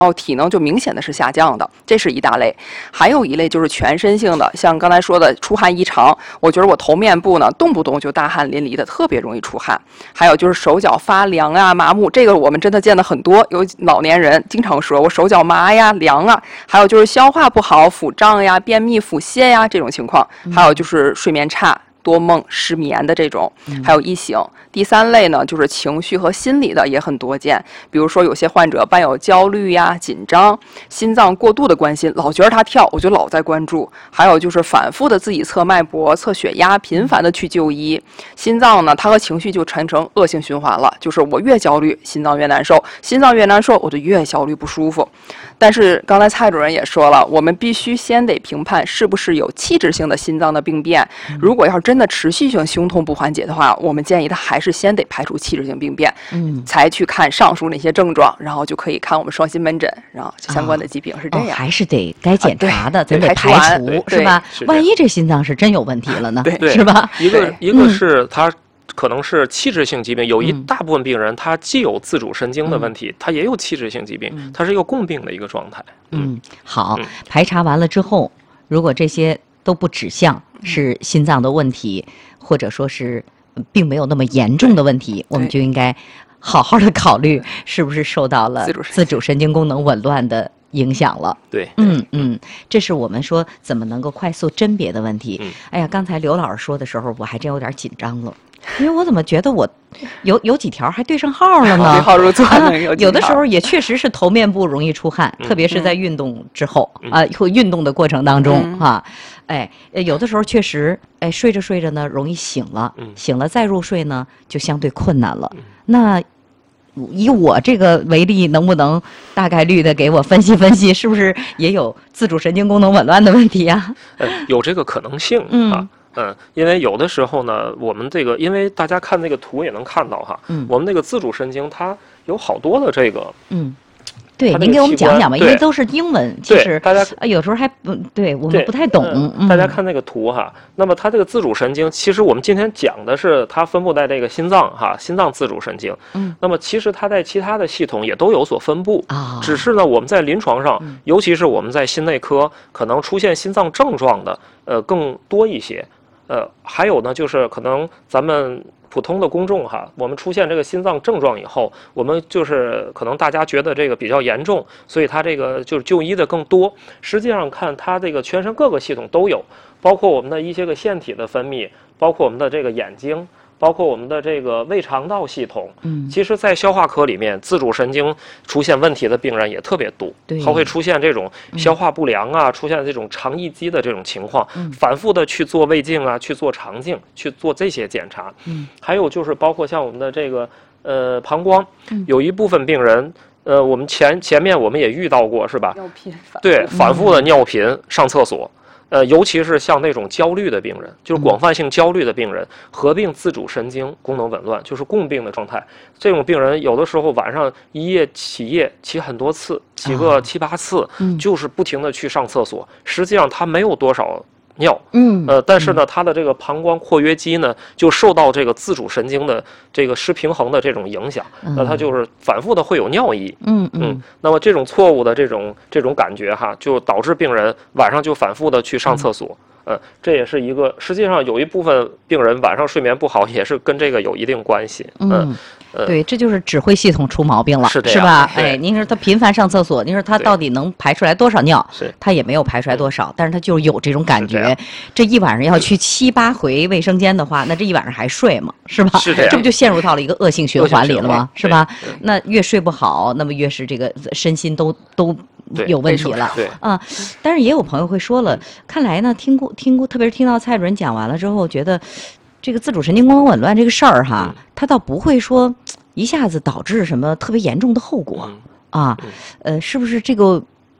体能就明显的是下降的，这是一大类。还有一类就是全身性的，像刚才说的出汗异常，我觉得我头面部呢动不动就大汗淋漓的，特别容易出汗。还有就是手脚发凉啊、麻木，这个我们真的见的很多，有老年人经常说我手脚麻呀、凉啊。还有就是消化不好、腹胀呀、便秘、腹泻呀这种情况。还有就是睡眠差。多梦、失眠的这种，还有异形。第三类呢，就是情绪和心理的也很多见，比如说有些患者伴有焦虑呀、紧张，心脏过度的关心，老觉得他跳，我就老在关注。还有就是反复的自己测脉搏、测血压，频繁的去就医。心脏呢，它和情绪就产生恶性循环了，就是我越焦虑，心脏越难受，心脏越难受，我就越焦虑不舒服。但是刚才蔡主任也说了，我们必须先得评判是不是有器质性的心脏的病变。如果要真的持续性胸痛不缓解的话，我们建议他还是先得排除器质性病变，才去看上述那些症状，然后就可以看我们双心门诊，然后相关的疾病是这样。 还是得该检查的，咱得排除，是吧？万一这心脏是真有问题了呢？是吧？ 一个是他可能是器质性疾病，有一大部分病人他既有自主神经的问题，他也有器质性疾病，它是一个共病的一个状态。 好，排查完了之后，如果这些都不指向是心脏的问题，或者说是并没有那么严重的问题，我们就应该好好的考虑是不是受到了自主神经功能紊乱的影响了。 对， 这是我们说怎么能够快速甄别的问题。哎呀，刚才刘老师说的时候，我还真有点紧张了。因为我怎么觉得我有几条还对上号了呢？对号入座有的时候也确实是头面部容易出汗，特别是在运动之后或运动的过程当中有的时候确实睡着睡着呢容易醒了，醒了再入睡呢就相对困难了。那以我这个为例，能不能大概率的给我分析分析，是不是也有自主神经功能紊乱的问题啊？ 有这个可能性啊。因为有的时候呢，我们这个，因为大家看那个图也能看到哈，我们那个自主神经它有好多的这个， 对，您给我们讲讲吧，因为都是英文，其实大家有时候还不对，我们不太懂。 大家看那个图哈，那么它这个自主神经，其实我们今天讲的是它分布在这个心脏哈，心脏自主神经。那么其实它在其他的系统也都有所分布只是呢，我们在临床上，尤其是我们在心内科，可能出现心脏症状的更多一些。还有呢，就是可能咱们普通的公众哈，我们出现这个心脏症状以后，我们就是可能大家觉得这个比较严重，所以它这个就是就医的更多。实际上看它这个全身各个系统都有，包括我们的一些个腺体的分泌，包括我们的这个眼睛，包括我们的这个胃肠道系统。其实在消化科里面，自主神经出现问题的病人也特别多，它会出现这种消化不良啊，出现这种肠易激的这种情况，反复的去做胃镜啊，去做肠镜，去做这些检查。还有就是包括像我们的这个膀胱，有一部分病人我们前面我们也遇到过，是吧？尿频，对，反复的尿频，上厕所。尤其是像那种焦虑的病人，就是广泛性焦虑的病人，合并自主神经功能紊乱，就是共病的状态。这种病人有的时候晚上一夜起很多次，起个7、8次，就是不停的去上厕所。实际上他没有多少尿，但是呢，他的这个膀胱括约肌呢，就受到这个自主神经的这个失平衡的这种影响，那他就是反复的会有尿意，那么这种错误的这种感觉哈，就导致病人晚上就反复的去上厕所。这也是一个，实际上有一部分病人晚上睡眠不好，也是跟这个有一定关系。 对，这就是指挥系统出毛病了，是吧？您说他频繁上厕所，您说他到底能排出来多少尿？他也没有排出来多少，但是他就有这种感觉。这一晚上要去7、8回卫生间的话，那这一晚上还睡吗？是吧？这不就陷入到了一个恶性循环里了吗？是吧？那越睡不好，那么越是这个身心都有问题了但是也有朋友会说了，看来呢，听过，特别是听到蔡主任讲完了之后，觉得这个自主神经功能紊乱这个事儿哈，它倒不会说一下子导致什么特别严重的后果是不是这个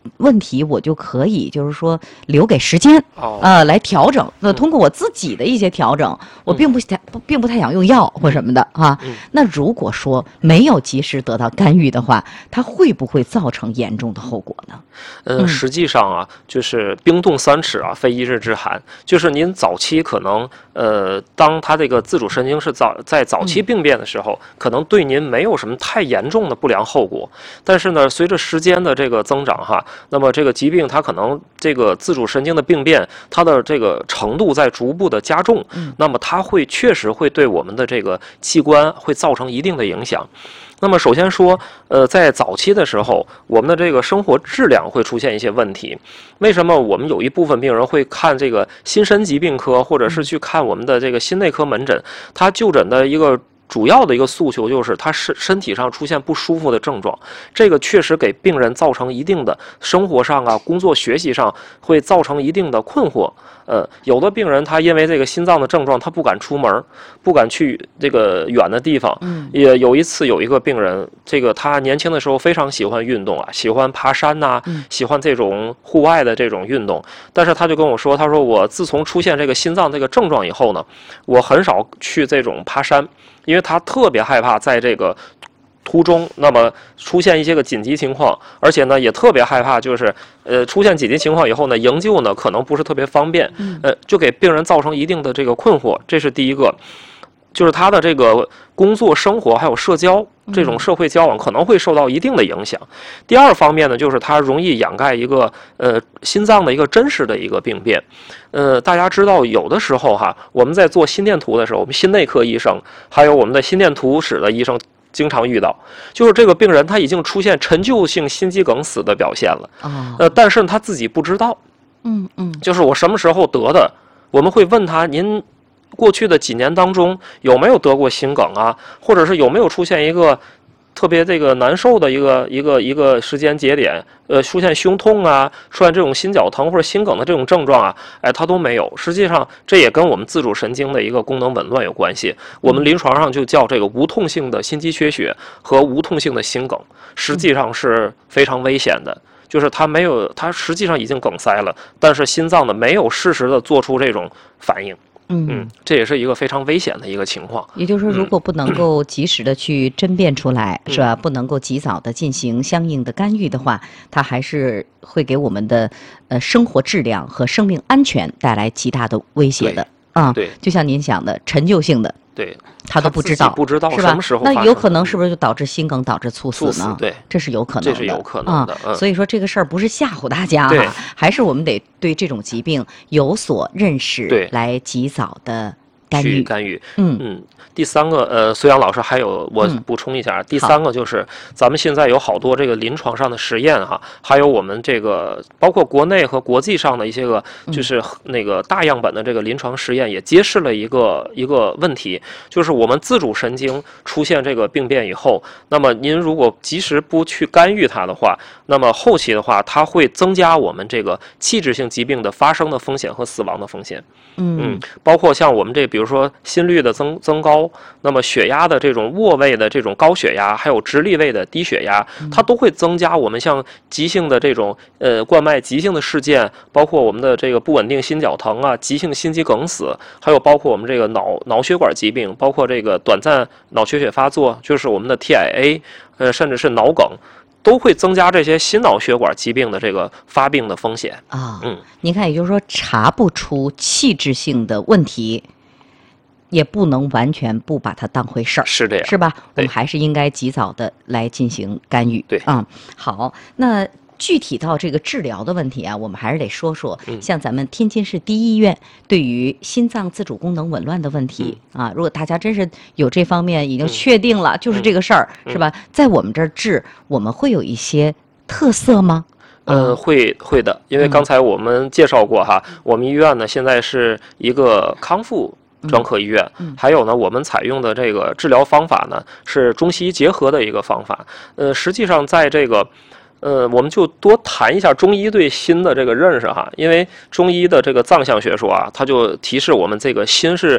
问题我就可以就是说留给时间来调整。通过我自己的一些调整，我并不太想用药或什么的啊。那如果说没有及时得到干预的话，它会不会造成严重的后果呢？ 实际上啊，就是冰冻三尺啊，非一日之寒。就是您早期可能当它这个自主神经是在早期病变的时候，可能对您没有什么太严重的不良后果。但是呢，随着时间的这个增长哈，那么这个疾病它可能这个自主神经的病变，它的这个程度在逐步的加重，那么它确实会对我们的这个器官会造成一定的影响。那么首先说，在早期的时候，我们的这个生活质量会出现一些问题。为什么我们有一部分病人会看这个心神疾病科，或者是去看我们的这个心内科门诊？他就诊的一个主要的一个诉求就是他身体上出现不舒服的症状，这个确实给病人造成一定的生活上啊、工作学习上会造成一定的困惑。有的病人他因为这个心脏的症状，他不敢出门，不敢去这个远的地方。也有一次有一个病人，这个他年轻的时候非常喜欢运动啊，喜欢爬山呐，喜欢这种户外的这种运动。但是他就跟我说，他说我自从出现这个心脏这个症状以后呢，我很少去这种爬山，因为他特别害怕在这个途中那么出现一些个紧急情况，而且呢也特别害怕就是出现紧急情况以后呢，营救呢可能不是特别方便，就给病人造成一定的这个困惑。这是第一个，就是他的这个工作生活还有社交这种社会交往可能会受到一定的影响。第二方面呢，就是它容易掩盖一个心脏的一个真实的一个病变。大家知道有的时候哈，我们在做心电图的时候，我们心内科医生还有我们的心电图室的医生经常遇到，就是这个病人他已经出现陈旧性心肌梗死的表现了，但是他自己不知道，就是我什么时候得的，我们会问他，您过去的几年当中有没有得过心梗啊，或者是有没有出现一个特别这个难受的一个时间节点，出现胸痛啊，出现这种心绞疼或者心梗的这种症状啊，它都没有。实际上这也跟我们自主神经的一个功能紊乱有关系。我们临床上就叫这个无痛性的心肌缺血和无痛性的心梗，实际上是非常危险的。就是它实际上已经梗塞了，但是心脏呢没有适时的做出这种反应。这也是一个非常危险的一个情况。 也就是说，如果不能够及时的去甄辨出来，是吧？不能够及早的进行相应的干预的话，它还是会给我们的生活质量和生命安全带来极大的威胁的啊。 对， 就像您讲的，陈旧性的。 对， 他都不知道是吧？什么时候那有可能是不是就导致心梗、导致猝死呢？ 对， 这是有可能的， 这是有可能的。 所以说这个事儿不是吓唬大家哈，还是我们得对这种疾病有所认识，来及早的干预。 第三个，孙杨老师还有我补充一下，第三个就是咱们现在有好多这个临床上的实验哈，还有我们这个包括国内和国际上的一些个就是那个大样本的这个临床实验也揭示了一个问题，就是我们自主神经出现这个病变以后，那么您如果及时不去干预它的话，那么后期的话它会增加我们这个器质性疾病的发生的风险和死亡的风险。包括像我们这比如说心率的增高，那么血压的这种卧位的这种高血压，还有直立位的低血压，它都会增加我们像急性的这种冠脉急性的事件，包括我们的这个不稳定心绞疼啊，急性心肌梗死，还有包括我们这个脑血管疾病，包括这个短暂脑缺血发作，就是我们的 TIA，甚至是脑梗。都会增加这些心脑血管疾病的这个发病的风险啊。您看，也就是说，查不出器质性的问题，也不能完全不把它当回事儿， 是这样， 是吧？我们还是应该及早的来进行干预。 对， 好，那具体到这个治疗的问题啊，我们还是得说说，像咱们天津市第一医院对于心脏自主功能紊乱的问题啊，如果大家真是有这方面已经确定了，就是这个事儿，是吧？在我们这儿治，我们会有一些特色吗？ 会的，因为刚才我们介绍过哈，我们医院呢现在是一个康复专科医院，还有呢，我们采用的这个治疗方法呢是中西医结合的一个方法。实际上在这个我们就多谈一下中医对心的这个认识哈，因为中医的这个藏象学说啊，它就提示我们这个心是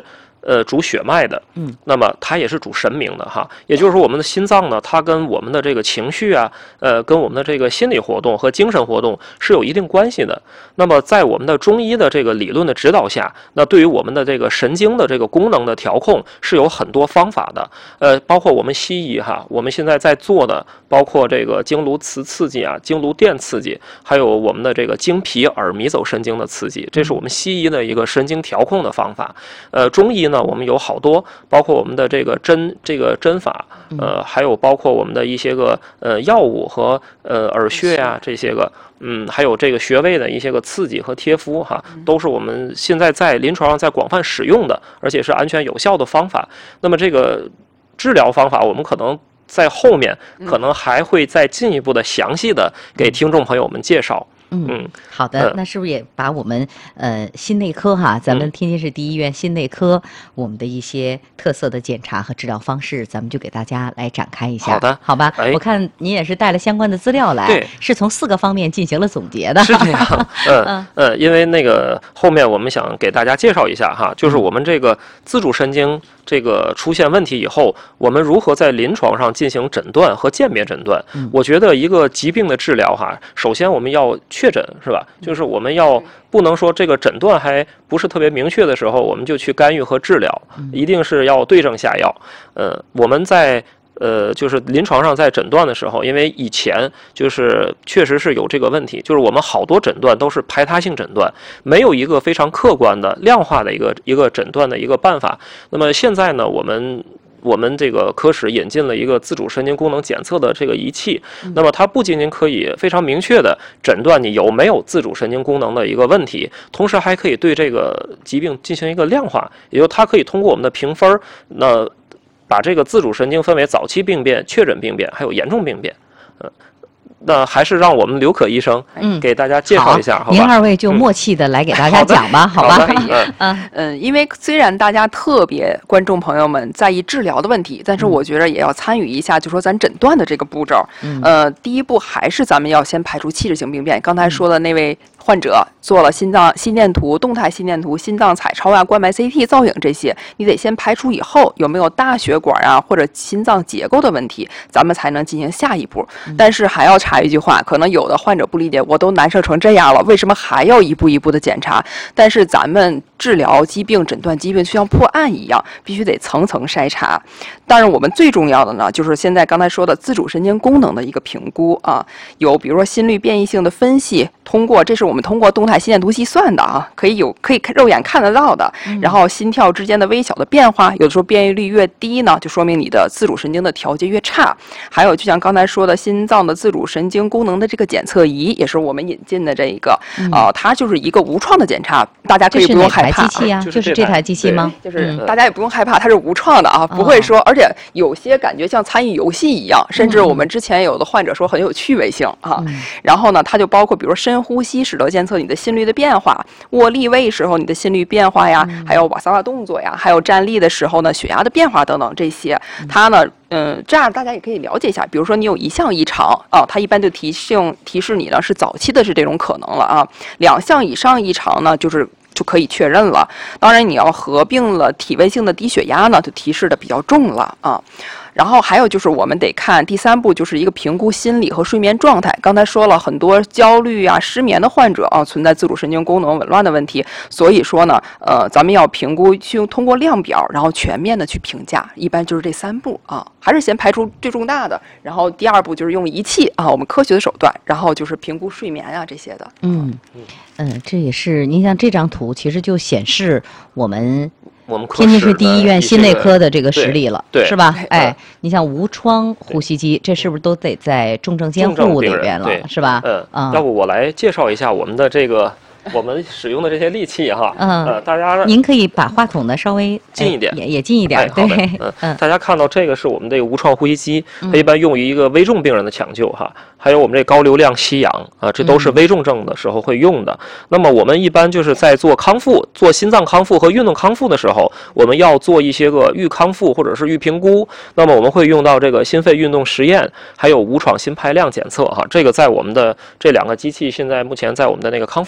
主血脉的，那么它也是主神明的哈。也就是说，我们的心脏呢，它跟我们的这个情绪啊，跟我们的这个心理活动和精神活动是有一定关系的。那么在我们的中医的这个理论的指导下，那对于我们的这个神经的这个功能的调控是有很多方法的。包括我们西医哈，我们现在在做的，包括这个经颅磁刺激啊、经颅电刺激，还有我们的这个经皮耳迷走神经的刺激，这是我们西医的一个神经调控的方法。中医呢，我们有好多，包括我们的这个针法，还有包括我们的一些个药物和耳穴啊这些个，还有这个穴位的一些个刺激和贴敷哈，都是我们现在在临床上在广泛使用的，而且是安全有效的方法。那么这个治疗方法，我们可能在后面可能还会再进一步的详细的给听众朋友们介绍。 好的，那是不是也把我们心内科哈，咱们天津市第一医院心内科我们的一些特色的检查和治疗方式，咱们就给大家来展开一下。 好的， 好吧。我看您也是带了相关的资料来， 对， 是从4个方面进行了总结的。 是这样，因为那个后面我们想给大家介绍一下哈，就是我们这个自主神经这个出现问题以后，我们如何在临床上进行诊断和鉴别诊断。我觉得一个疾病的治疗哈，首先我们要确诊，是吧？就是我们要不能说这个诊断还不是特别明确的时候，我们就去干预和治疗，一定是要对症下药。我们在就是临床上在诊断的时候，因为以前就是确实是有这个问题，就是我们好多诊断都是排他性诊断，没有一个非常客观的量化的一个诊断的一个办法。那么现在呢，我们这个科室引进了一个自主神经功能检测的这个仪器，那么它不仅仅可以非常明确的诊断你有没有自主神经功能的一个问题，同时还可以对这个疾病进行一个量化，也就是它可以通过我们的评分，那把这个自主神经分为早期病变、确诊病变还有严重病变。那还是让我们刘可医生给大家介绍一下，好吧？ 您2位就默契的来给大家讲吧，好吧？ 因为虽然大家特别观众朋友们在意治疗的问题，但是我觉得也要参与一下，就说咱诊断的这个步骤。第一步还是咱们要先排除器质性病变。刚才说的那位患者做了心脏心电图、动态心电图、心脏彩超啊、冠脉 CT 造影这些，你得先排除以后有没有大血管啊或者心脏结构的问题，咱们才能进行下一步。但是还要插一句话，可能有的患者不理解，我都难受成这样了，为什么还要一步一步的检查？但是咱们治疗疾病、诊断疾病就像破案一样，必须得层层筛查。但是我们最重要的呢，就是现在刚才说的自主神经功能的一个评估啊，有比如说心率变异性的分析，这是我们通过动态心电图计算的啊，可以肉眼看得到的。然后心跳之间的微小的变化，有的时候变异率越低呢，就说明你的自主神经的调节越差。还有就像刚才说的，心脏的自主神经功能的这个检测仪，也是我们引进的这一个，它就是一个无创的检查，大家可以不用害怕。 这是哪台机器啊？就是这台机器吗？ 就是大家也不用害怕，它是无创的啊，不会说，而且有些感觉像参与游戏一样，甚至我们之前有的患者说很有趣味性啊。然后呢，它就包括比如深呼吸使得监测你的心率的变化，握立位时候你的心率变化呀，还有瓦萨瓦动作呀，还有站立的时候呢血压的变化等等这些，它呢。这样大家也可以了解一下，比如说你有1项异常啊，它一般就提示你呢是早期的是这种可能了啊，2项以上异常呢就可以确认了。当然你要合并了体位性的低血压呢，就提示的比较重了啊。然后还有就是我们得看第3步，就是一个评估心理和睡眠状态。刚才说了很多焦虑啊、失眠的患者啊，存在自主神经功能紊乱的问题，所以说呢，咱们要评估，通过量表，然后全面的去评价，一般就是这3步啊。还是先排除最重大的，然后第2步就是用仪器啊，我们科学的手段，然后就是评估睡眠啊这些的。 这也是您像这张图，其实就显示我们天津市第一医院心内科的这个实力了，是吧？你像无创呼吸机，这是不是都得在重症监护里边了，是吧？ 要不我来介绍一下我们的这个。我们使用的这些利器哈，大家您可以把话筒呢稍微近一点， 也近一点，对， 大家看到这个是我们这个无创呼吸机，它一般用于一个危重病人的抢救哈，还有我们这高流量吸氧啊，这都是危重症的时候会用的。那么我们一般就是在做心脏康复和运动康复的时候，我们要做一些个预康复或者是预评估，那么我们会用到这个心肺运动实验，还有无创心排量检测哈，这个在我们的这2个机器现在目前在我们的那个康复科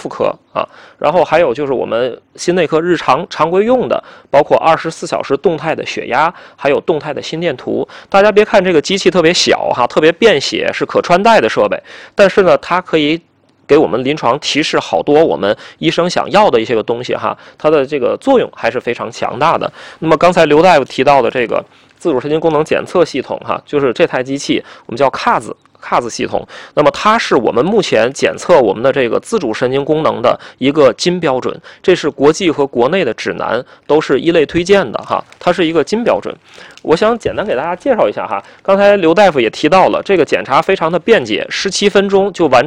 啊。然后还有就是我们心内科日常常规用的，包括24小时动态的血压，还有动态的心电图。大家别看这个机器特别小哈，特别便携，是可穿戴的设备，但是呢，它可以给我们临床提示好多我们医生想要的一些个东西哈，它的这个作用还是非常强大的。那么刚才刘大夫提到的这个自主神经功能检测系统哈，就是这台机器我们叫 CAS 系统，那么它是我们目前检测我们的这个自主神经功能的一个金标准，这是国际和国内的指南都是一类推荐的哈，它是一个金标准。我想简单给大家介绍一下哈，刚才刘大夫也提到了，这个检查非常的便捷，17分钟就完成